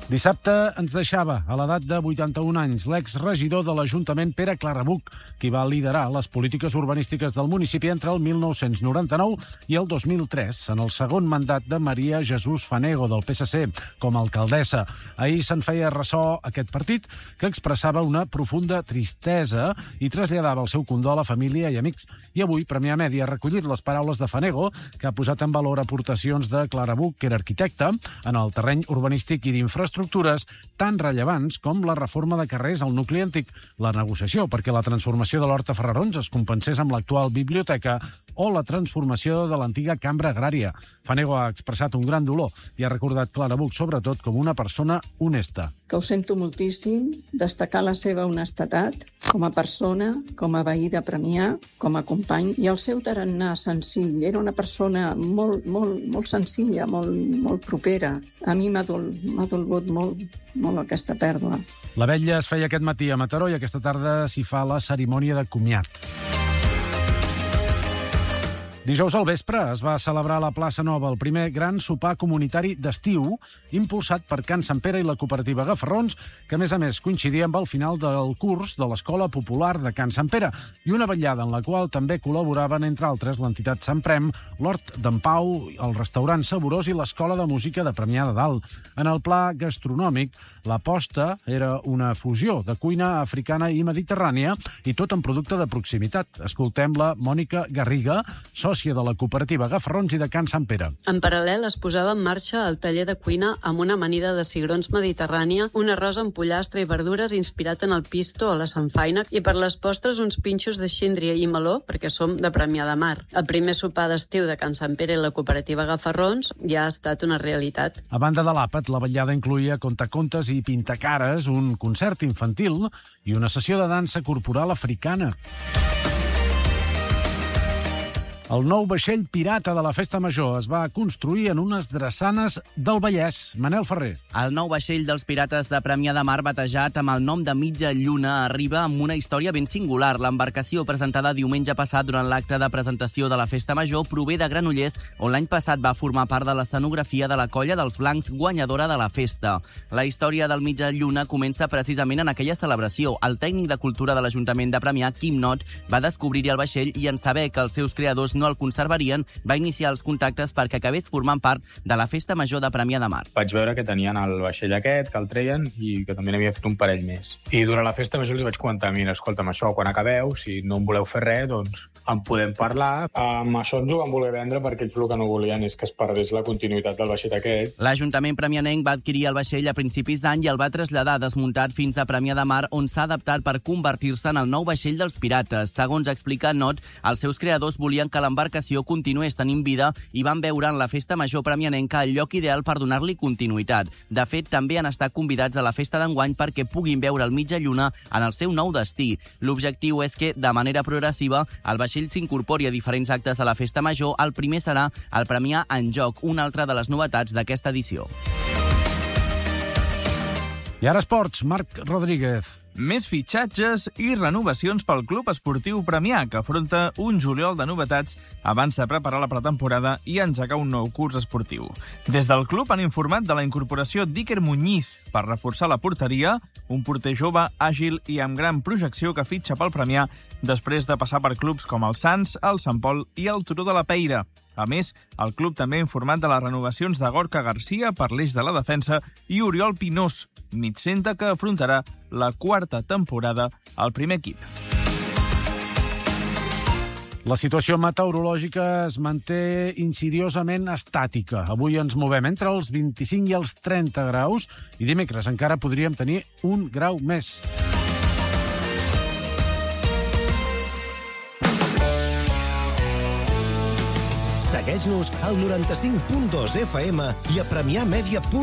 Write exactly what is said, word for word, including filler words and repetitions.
Dissabte ens deixava, a l'edat de vuitanta-un anys, l'exregidor de l'Ajuntament Pere Clarabuc, qui va liderar les polítiques urbanístiques del municipi entre el mil nou-cents noranta-nou i el dos mil tres, en el segon mandat de Maria Jesús Fanego, del P S C, com a alcaldessa. Ahir se'n feia ressò aquest partit, que expressava una profunda tristesa i traslladava el seu condol a família i amics. I avui, Premià Mèdia ha recollit les paraules de Fanego, que ha posat en valor aportacions de Clarabuc, que era arquitecte, en el terreny urbanístic i d'infraestructures tan rellevants com la reforma de carrers al nucli antic, la negociació perquè la transformació de l'Horta Ferrarons es compensés amb l'actual biblioteca o la transformació de l'antiga cambra agrària. Fanego ha expressat un gran dolor i ha recordat Clarabuc, sobretot, com una persona honesta. Que ho sento moltíssim, destacar la seva honestedat com a persona, com a veí de Premià, com a company, i el seu tarannà senzill. Era una persona molt, molt, molt senzilla, molt, molt propera. A mi m'ha dol, m'ha dolgut molt, molt aquesta pèrdua. La vetlla es feia aquest matí a Mataró i aquesta tarda s'hi fa la cerimònia de comiat. Dijous al vespre es va celebrar a la plaça Nova el primer gran sopar comunitari d'estiu impulsat per Can Sant Pere i la cooperativa Gafarrons, que a més a més coincidia amb el final del curs de l'Escola Popular de Can Sant Pere i una vetllada en la qual també col·laboraven, entre altres, l'entitat Sant Prem, l'Hort d'en Pau, el restaurant Saborós i l'Escola de Música de Premià de Dalt. En el pla gastronòmic, l'aposta era una fusió de cuina africana i mediterrània i tot en producte de proximitat. Escoltem la Mònica Garriga, sòcia de la cooperativa Gafarrons i de Can Sant Pere. En paral·lel es posava en marxa el taller de cuina amb una amanida de cigrons mediterrània, un arròs amb pollastre i verdures inspirat en el pisto o la samfaina i per les postres uns pinxos de síndria i meló, perquè som de Premià de Mar. El primer sopar d'estiu de Can Sant Pere i la cooperativa Gafarrons ja ha estat una realitat. A banda de l'àpat, la vetllada incluïa contacontes i pintacares, un concert infantil i una sessió de dansa corporal africana. El nou vaixell pirata de la Festa Major es va construir en unes drassanes del Vallès. Manel Ferrer. El nou vaixell dels pirates de Premià de Mar, batejat amb el nom de Mitja Lluna, arriba amb una història ben singular. L'embarcació, presentada diumenge passat durant l'acte de presentació de la Festa Major, prové de Granollers, on l'any passat va formar part de l'escenografia de la Colla dels Blancs, guanyadora de la festa. La història del Mitja Lluna comença precisament en aquella celebració. El tècnic de cultura de l'Ajuntament de Premià, Quim Not, va descobrir el vaixell i en saber que els seus creadors no el conservarien, va iniciar els contactes perquè acabés formant part de la Festa Major de Premià de Mar. Vaig veure que tenien el vaixell aquest, que el treien i que també n'havia fet un parell més. I durant la Festa Major els vaig comentar, mira, escolta'm, això, quan acabeu, si no en voleu fer res, doncs en podem parlar. Amb això ens ho van voler vendre perquè ells el que no volien és que es perdés la continuïtat del vaixell aquest. L'Ajuntament premianenc va adquirir el vaixell a principis d'any i el va traslladar desmuntat fins a Premià de Mar, on s'ha adaptat per convertir-se en el nou vaixell dels pirates. Segons explica Not, els seus creadors volien que l'embarcació continués tenint vida i van veure en la Festa Major premianenca el lloc ideal per donar-li continuïtat. De fet, també han estat convidats a la festa d'enguany perquè puguin veure el Mitja Lluna en el seu nou destí. L'objectiu és que, de manera progressiva, el vaixell s'incorpori a diferents actes a la Festa Major. El primer serà el Premià en Joc, una altra de les novetats d'aquesta edició. I ara esports, Marc Rodríguez. Més fitxatges i renovacions pel Club Esportiu Premià, que afronta un juliol de novetats abans de preparar la pretemporada i engegar un nou curs esportiu. Des del club han informat de la incorporació d'Iker Muñiz per reforçar la porteria, un porter jove, àgil i amb gran projecció que fitxa pel Premià després de passar per clubs com el Sants, el Sant Pol i el Turó de la Peira. A més, el club també ha informat de les renovacions de Gorka Garcia per l'eix de la defensa i Oriol Pinós, migcenta que afrontarà la quarta temporada al primer equip. La situació meteorològica es manté insidiosament estàtica. Avui ens movem entre els vint-i-cinc i els trenta graus i dimecres encara podríem tenir un grau més. Segueix-nos al noranta-cinc punt dos F M i a premià media punt